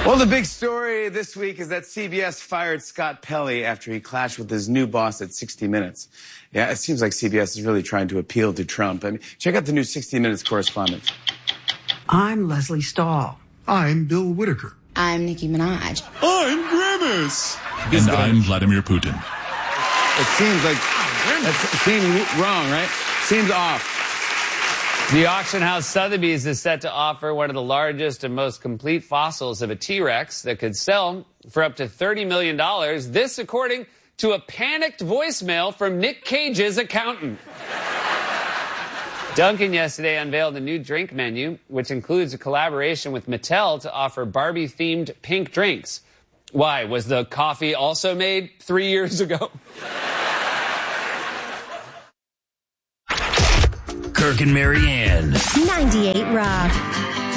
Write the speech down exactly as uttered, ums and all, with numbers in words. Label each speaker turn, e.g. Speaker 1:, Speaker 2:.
Speaker 1: Well, the big story this week is that C B S fired Scott Pelley after he clashed with his new boss at sixty minutes. Yeah, it seems like C B S is really trying to appeal to Trump. I mean, check out the new sixty minutes correspondent.
Speaker 2: I'm Leslie Stahl.
Speaker 3: I'm Bill Whitaker.
Speaker 4: I'm Nicki Minaj.
Speaker 3: I'm Grimace.
Speaker 5: And I'm Vladimir Putin.
Speaker 1: It seems like that seems wrong, right? Seems off.
Speaker 6: The auction house Sotheby's is set to offer one of the largest and most complete fossils of a T-Rex that could sell for up to thirty million dollars. This, according to a panicked voicemail from Nick Cage's accountant. Dunkin' yesterday unveiled a new drink menu, which includes a collaboration with Mattel to offer Barbie-themed pink drinks. Why? Was the coffee also made three years ago?
Speaker 7: Kirk and Marianne.
Speaker 8: ninety-eight Rock.